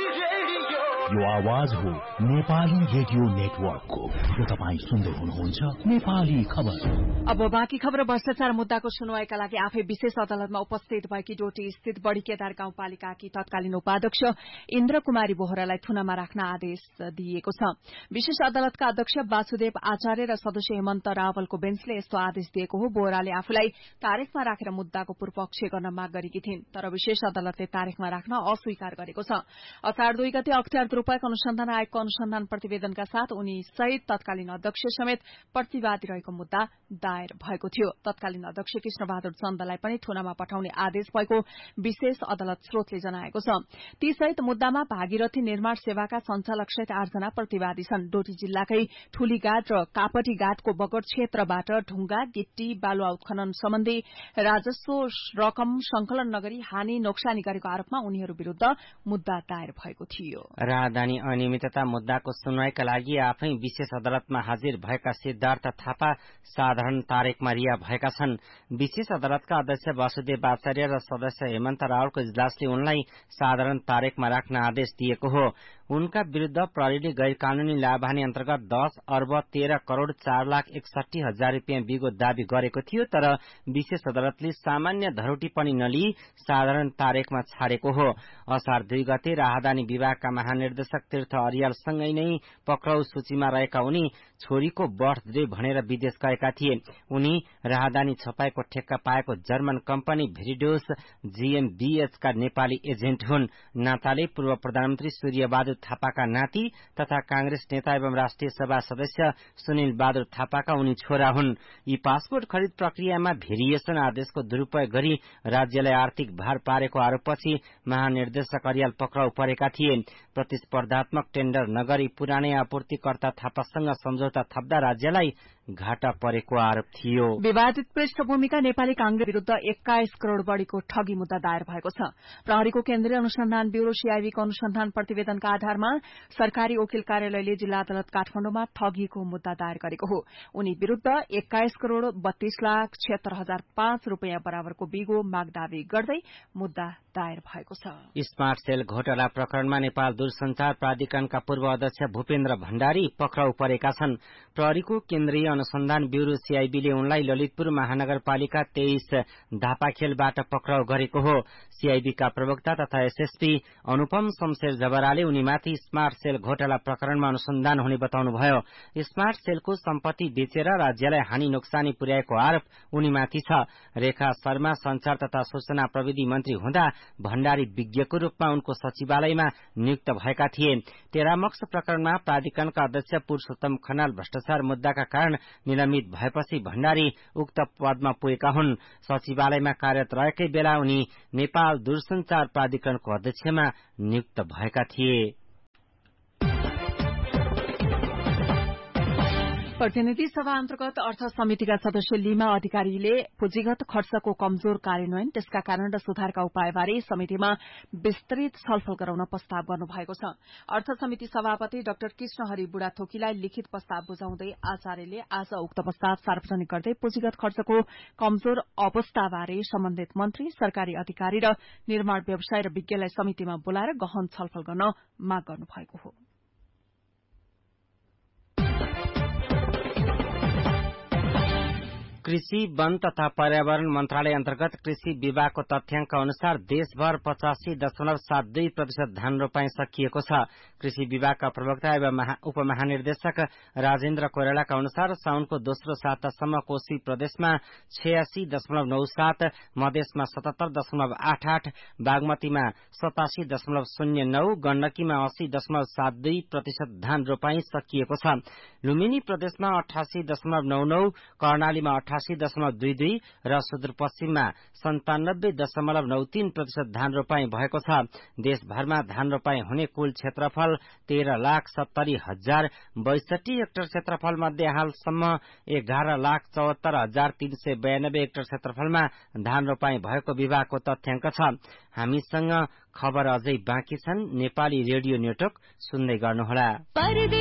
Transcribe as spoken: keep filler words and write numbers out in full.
यो आवाज हो नेपाली रेडियो नेटवर्कको। यो तपाईँ सुन्दै हुनुहुन्छ नेपाली खबर। अब बाँकी खबर। भ्रष्टाचार मुद्दाको सुनवाईका लागि आफै विशेष अदालतमा उपस्थित भएकी डोटी स्थित बड़ी केदार गाउँपालिकाकी तत्कालीन उपाध्यक्ष इन्द्र कुमारी बोहरालाई थुनामा राख्न आदेश दिइएको छ। विशेष अदालतका अध्यक्ष वासुदेव आचार्य र सदस्य हेमन्त रावलको बेन्चले यस्तो आदेश दिएको हो। बोहराले आफूलाई तारिखमा राखेर मुद्दाको पूर्वपक्ष गर्न माग गरेकी थिइन्, तर विशेष अदालतले तारिखमा राख्न अस्वीकार गरेको छ। असार दुई गते अख्तियार दुरूपयोग अनुसन्धान आयोगको अनुसन्धान प्रतिवेदनका साथ उनी सहित तत्कालीन अध्यक्ष समेत प्रतिवादी रहेको मुद्दा दायर भएको थियो। तत्कालीन अध्यक्ष कृष्णबहादुर चन्दलाई पनि थुनामा पठाउने आदेश भएको विशेष अदालत स्रोतले जनाएको छ। ती सहित मुद्दामा भागीरथी निर्माण सेवाका संचालक सहित आठजना प्रतिवादी छन्। डोटी जिल्लाकै ठूलीघाट र कापटीघाटको बगड क्षेत्रबाट ढुंगा, गिट्टी, बालुवा उत्खनन सम्बन्धी राजस्व रकम संकलन नगरी हानि नोक्सानी गरेको आरोपमा उनीहरू विरूद्ध मुद्दा दायर भएको थियो। राजधानी अनियमितता मुद्दाको सुनवाईका लागि आफै विशेष अदालतमा हाजिर भएका सिद्धार्थ थापा साधारण तारिखमा रिहा भएका छन्। विशेष अदालतका अध्यक्ष वासुदेव आचार्य र सदस्य हेमन्त रावलको इजलासले उनलाई साधारण तारिखमा राख्न आदेश दिएको हो। उनका विरूद्ध प्रहरीले गैर कानूनी लाभहानी अन्तर्गत दस अर्ब तेह्र करोड़ चार लाख एकसठी हजार रुपियाँ बिगो दावी गरेको थियो, तर विशेष अदालतले सामान्य धरोटी पनि नलिई साधारण तारिखमा छाडेको हो। असार दुई गते राहदानी विभागका महानिर्देशक तीर्थ अरियालसँगै नै पक्राउ सूचीमा रहेका उनी छोरीको बर्थडे भनेर विदेश गएका थिए। उनी राहदानी छपाईको ठेक्का पाएको जर्मन कम्पनी भेरिडोस जीएमबीएच का नेपाली एजेन्ट हुन्। नाताले पूर्व प्रधानमन्त्री सूर्यबहादुर थापाका नाति तथा कांग्रेस नेता एवं राष्ट्रिय सभा सदस्य सुनिल बहादुर थापाका उनी छोरा हुन्। यी पासपोर्ट खरिद प्रक्रियामा भेरिएसन आदेशको दुरूपयोग गरी राज्यलाई आर्थिक भार पारेको आरोपपछि महानिर्देशक अरियाल पक्राउ परेका थिए। प्रतिस्पर्धात्मक टेण्डर नगरी पुरानै आपूर्तिकर्ता थापासँग सम्झौता थप्दा राज्यलाई घाटा परेको आरोप थियो। विवादित पृष्ठभूमिका नेपाली कांग्रेस विरूद्ध एक्काइस करोड़ बढ़ीको ठगी मुद्दा दायर भएको छ। प्रहरीको केन्द्रीय अनुसन्धान ब्यूरो सीआईबीको अनुसन्धान प्रतिवेदनका आधारमा सरकारी वकिल कार्यालयले जिल्ला अदालत काठमाडौँमा ठगीको मुद्दा दायर गरेको हो। उनी विरूद्ध एक्काइस करोड़ बत्तीस लाख छिहत्तर हजार पाँच रूपियाँ बराबरको बिगो माग दावी गर्दै मुद्दा दायर भएको छ। स्मार्ट सेल घोटाला प्रकरणमा नेपाल दूरसञ्चार प्राधिकरणका पूर्व अध्यक्ष भूपेन्द्र भण्डारी पक्राउ परेका छन्। प्रहरीको केन्द्रीय अनुसन्धान ब्यूरो सीआईबीले उनलाई ललितपुर महानगरपालिका तेइस धापाखेलबाट पक्राउ गरेको हो। सीआईबीका प्रवक्ता तथा एसएसपी अनुपम शमशेर जबराले उनीमाथि स्मार्ट सेल घोटाला प्रकरणमा अनुसन्धान हुने बताउनुभयो। स्मार्ट सेलको सम्पत्ति बेचेर राज्यलाई हानि नोक्सानी पुर्याएको आरोप उनीमाथि छ। रेखा शर्मा संचार तथा सूचना प्रविधि मन्त्री हुँदा भण्डारी विज्ञको रूपमा उनको सचिवालयमा नियुक्त भएका थिए। टेरामक्स प्रकरणमा प्राधिकरणका अध्यक्ष पुरूषोत्तम खनाल भ्रष्टाचार मुद्दाका कारण निलम्बित भएपछि भण्डारी उक्त पदमा पुगेका हुन्। सचिवालयमा कार्यरत रहेकै बेला उनी नेपाल दूरसञ्चार प्राधिकरणको अध्यक्षमा नियुक्त भएका थिए। प्रतिनिधि सभा अन्तर्गत अर्थ समितिका सदस्य लीमा अधिकारीले पुँजीगत खर्चको कमजोर कार्यान्वयन, त्यसका कारण र सुधारका उपायबारे समितिमा विस्तृत छलफल गराउन प्रस्ताव गर्नुभएको छ। अर्थ समिति सभापति डाक्टर कृष्णहरि बुढाथोकीलाई लिखित प्रस्ताव बुझाउँदै आचार्यले आज उक्त प्रस्ताव सार्वजनिक गर्दै पुँजीगत खर्चको कमजोर अवस्थाबारे सम्बन्धित मन्त्री, सरकारी अधिकारी र निर्माण व्यवसाय र विज्ञलाई समितिमा बोलाएर गहन छलफल गर्न माग गर्नुभएको हो। कृषि, वन तथा पर्यावरण मन्त्रालय अन्तर्गत कृषि विभागको तथ्याङ्क अनुसार देशभर पचासी दशमलव सात दुई प्रतिशत धान रोपाई सकिएको छ। कृषि विभागका प्रवक्ता एवं उपमहानिर्देशक राजेन्द्र कोइरालाका अनुसार साउनको दोस्रो सातासम्म कोशी प्रदेशमा छयासी दशमलव नौ सात, मधेसमा सतहत्तर दशमलव आठ आठ, बागमतीमा सतासी दशमलव शून्य नौ, गण्डकीमा अस्सी दशमलव सात दुई प्रतिशत धान रोपाई सकिएको छ। लुम्बिनी प्रदेशमा अठासी दशमलव नौ नौ, कर्णालीमा अठासी दशमलव दुई दुई र सुदूरपश्चिममा सन्तानब्बे दशमलव नौ तीन प्रतिशत धान रोपाई भएको छ। देशभरमा धान रोपाई हुने कुल क्षेत्रफल तेह्र लाख सत्तरी हजार बैसठी हेक्टर क्षेत्रफल मध्ये हालसम्म एघार लाख चौहत्तर हजार तीन सय बयानब्बे हेक्टर क्षेत्रफलमा धान रोपाई भएको विभागको तथ्याङ्क छ। हामीसँग खबर अझै बाँकी छन्। नेपाली रेडियो नेटवर्क सुन्दै गर्नुहोला।